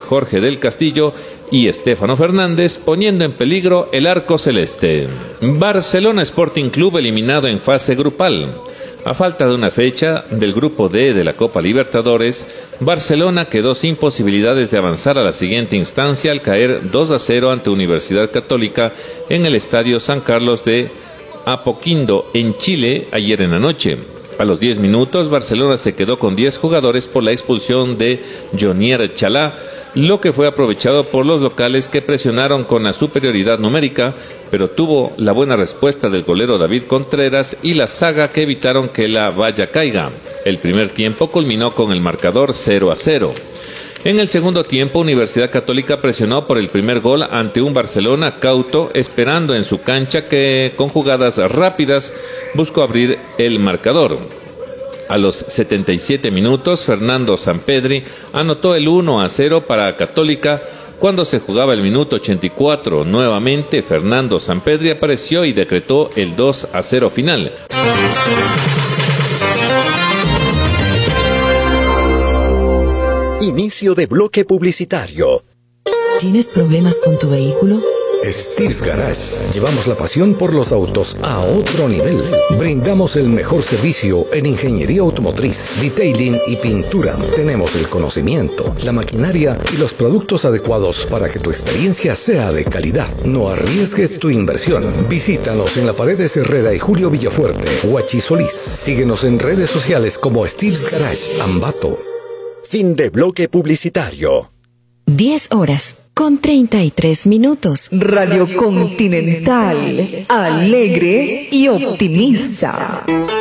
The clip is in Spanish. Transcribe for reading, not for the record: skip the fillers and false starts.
Jorge del Castillo y Estefano Fernández, poniendo en peligro el arco celeste. Barcelona Sporting Club eliminado en fase grupal. A falta de una fecha del grupo D de la Copa Libertadores, Barcelona quedó sin posibilidades de avanzar a la siguiente instancia al caer 2-0 ante Universidad Católica en el Estadio San Carlos de Apoquindo, en Chile, ayer en la noche. A los 10 minutos, Barcelona se quedó con 10 jugadores por la expulsión de Jonier Chalá, lo que fue aprovechado por los locales que presionaron con la superioridad numérica, pero tuvo la buena respuesta del golero David Contreras y la zaga que evitaron que la valla caiga. El primer tiempo culminó con el marcador 0-0. En el segundo tiempo, Universidad Católica presionó por el primer gol ante un Barcelona cauto, esperando en su cancha que, con jugadas rápidas, buscó abrir el marcador. A los 77 minutos, Fernando Sampedri anotó el 1-0 para Católica. Cuando se jugaba el minuto 84, nuevamente Fernando Sampedri apareció y decretó el 2-0 final. Inicio de bloque publicitario. ¿Tienes problemas con tu vehículo? Steve's Garage. Llevamos la pasión por los autos a otro nivel. Brindamos el mejor servicio en ingeniería automotriz, detailing y pintura. Tenemos el conocimiento, la maquinaria y los productos adecuados para que tu experiencia sea de calidad. No arriesgues tu inversión. Visítanos en la Paredes Herrera y Julio Villafuerte, Huachi Solís. Síguenos en redes sociales como Steve's Garage, Ambato. Fin de bloque publicitario. 10:33. Radio Continental, alegre y optimista.